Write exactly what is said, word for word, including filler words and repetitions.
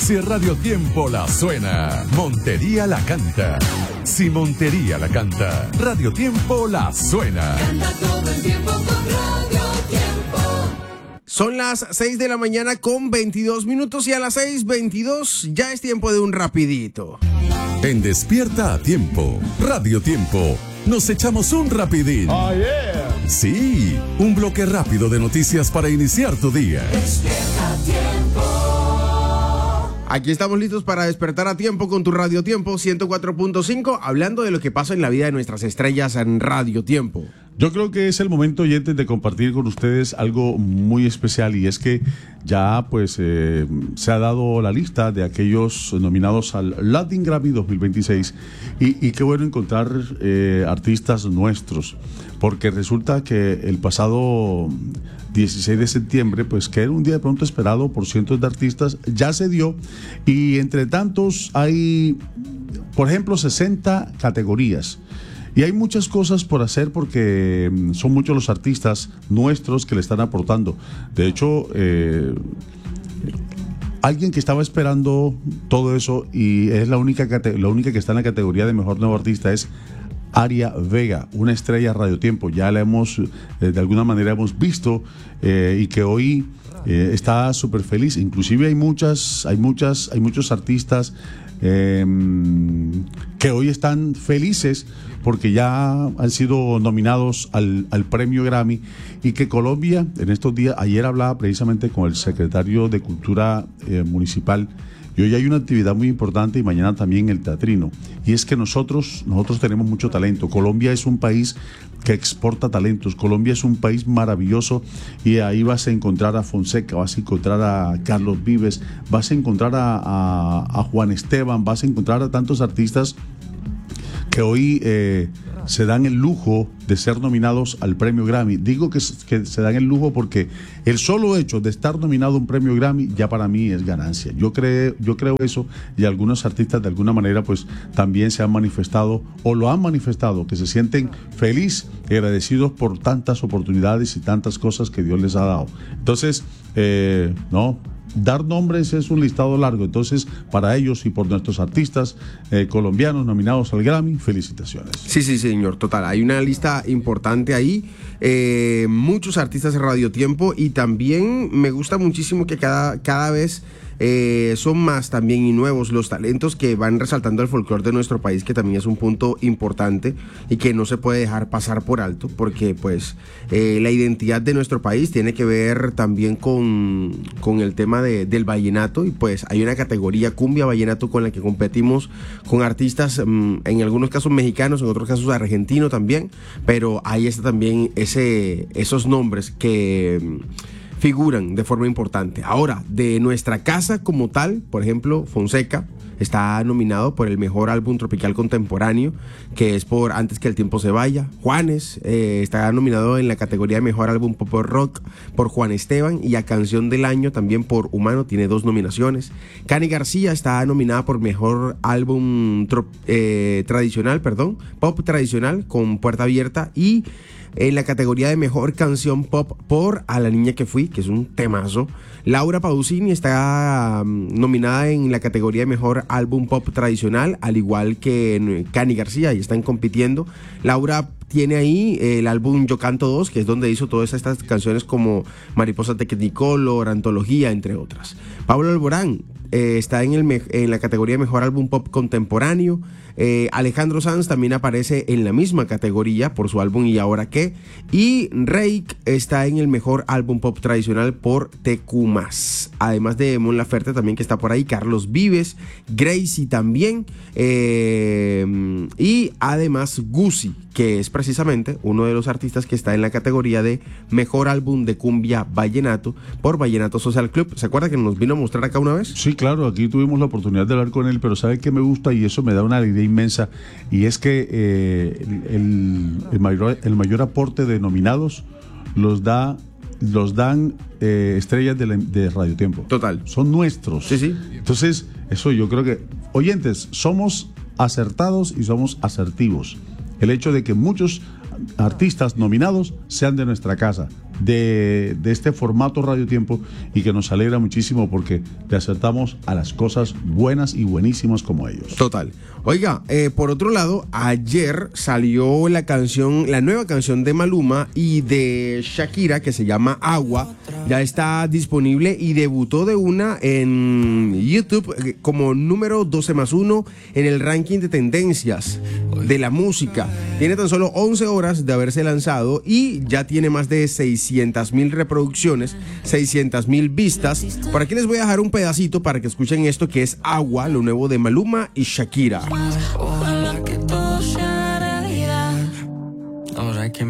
Si Radio Tiempo la suena, Montería la canta. Si Montería la canta, Radio Tiempo la suena. Canta todo el tiempo con Radio Tiempo. Son las seis de la mañana con veintidós minutos y a las seis veintidós ya es tiempo de un rapidito. En Despierta a Tiempo, Radio Tiempo, nos echamos un rapidín. Oh, yeah. Sí, un bloque rápido de noticias para iniciar tu día. Despierta a Tiempo. Aquí estamos listos para despertar a tiempo con tu Radio Tiempo ciento cuatro punto cinco, hablando de lo que pasa en la vida de nuestras estrellas en Radio Tiempo. Yo creo que es el momento, oyentes, de compartir con ustedes algo muy especial, y es que ya pues eh, se ha dado la lista de aquellos nominados al Latin Grammy dos mil veintiséis, y, y qué bueno encontrar eh, artistas nuestros, porque resulta que el pasado dieciséis de septiembre, pues que era un día de pronto esperado por cientos de artistas, ya se dio, y entre tantos hay, por ejemplo, sesenta categorías. Y hay muchas cosas por hacer porque son muchos los artistas nuestros que le están aportando. De hecho, eh, alguien que estaba esperando todo eso y es la única, la única que está en la categoría de mejor nuevo artista es Aria Vega, una estrella Radio Tiempo. Ya la hemos, eh, de alguna manera hemos visto eh, y que hoy eh, está súper feliz. Inclusive hay muchas, hay muchas, hay muchos artistas eh, que hoy están felices porque ya han sido nominados al, al premio Grammy, y que Colombia en estos días, ayer hablaba precisamente con el secretario de Cultura eh, Municipal, y hoy hay una actividad muy importante y mañana también el teatrino, y es que nosotros, nosotros tenemos mucho talento. Colombia es un país que exporta talentos, Colombia es un país maravilloso, y ahí vas a encontrar a Fonseca, vas a encontrar a Carlos Vives, vas a encontrar a, a, a Juan Esteban, vas a encontrar a tantos artistas que hoy eh, se dan el lujo de ser nominados al premio Grammy. Digo que, que se dan el lujo porque el solo hecho de estar nominado a un premio Grammy ya para mí es ganancia. Yo creo, yo creo eso, y algunos artistas de alguna manera pues también se han manifestado o lo han manifestado, que se sienten felices y agradecidos por tantas oportunidades y tantas cosas que Dios les ha dado. Entonces, eh, no... dar nombres es un listado largo, entonces para ellos y por nuestros artistas eh, colombianos nominados al Grammy, felicitaciones. Sí, sí, señor, total, hay una lista importante ahí, eh, muchos artistas de Radio Tiempo, y también me gusta muchísimo que cada, cada vez eh, son más también y nuevos los talentos que van resaltando el folclore de nuestro país, que también es un punto importante y que no se puede dejar pasar por alto, porque pues eh, la identidad de nuestro país tiene que ver también con, con el tema de, del vallenato, y pues hay una categoría cumbia vallenato con la que competimos con artistas mmm, en algunos casos mexicanos, en otros casos argentinos también, pero ahí está también ese, esos nombres que mmm, figuran de forma importante. Ahora, de nuestra casa como tal, por ejemplo, Fonseca está nominado por el mejor álbum tropical contemporáneo, que es por Antes que el tiempo se vaya. Juanes eh, está nominado en la categoría de mejor álbum pop rock por Juan Esteban, y a canción del año también por Humano, tiene dos nominaciones. Cani García está nominada por mejor álbum tro, eh, tradicional, perdón, pop tradicional con Puerta Abierta, y en la categoría de mejor canción pop por A la niña que fui, que es un temazo. Laura Pausini está um, nominada en la categoría de mejor álbum pop tradicional, al igual que Cani García, y están compitiendo. Laura tiene ahí el álbum Yo Canto dos, que es donde hizo todas estas canciones como Mariposa Technicolor, Antología, entre otras. Pablo Alborán eh, está en, el en la categoría de mejor álbum pop contemporáneo. Eh, Alejandro Sanz también aparece en la misma categoría por su álbum Y Ahora Qué, y Reik está en el mejor álbum pop tradicional por Tecumas, además de Mon Laferte también, que está por ahí, Carlos Vives, Gracie también, eh, y además Guzzi, que es precisamente uno de los artistas que está en la categoría de mejor álbum de cumbia vallenato por Vallenato Social Club. ¿Se acuerda que nos vino a mostrar acá una vez? Sí, claro, aquí tuvimos la oportunidad de hablar con él, pero ¿sabe qué me gusta? Y eso me da una alegría inmensa, y es que eh, el, el, mayor, el mayor aporte de nominados los da los dan eh, estrellas de, la, de Radio Tiempo. Total. Son nuestros. Sí, sí. Entonces, eso yo creo que, oyentes, somos acertados y somos asertivos. El hecho de que muchos artistas nominados sean de nuestra casa. de, de este formato Radio Tiempo y que nos alegra muchísimo porque le acertamos a las cosas buenas y buenísimas como ellos. Total. Oiga, eh, por otro lado, ayer salió la canción, la nueva canción de Maluma y de Shakira que se llama Agua. Ya está disponible y debutó de una en YouTube eh, como número doce más uno en el ranking de tendencias de la música. Tiene tan solo once horas de haberse lanzado y ya tiene más de seiscientas mil reproducciones, seiscientas mil vistas. Por aquí les voy a dejar un pedacito para que escuchen esto que es Agua, lo nuevo de Maluma y Shakira. Ojalá que todo sea realidad. Ahora que